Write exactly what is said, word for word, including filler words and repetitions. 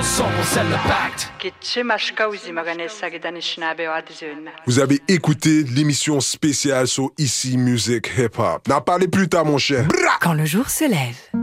ensemble on scelle le pacte. Vous avez écouté l'émission spéciale sur Ici Musique Hip Hop. N'en parlez plus tard mon cher. Quand le jour se lève.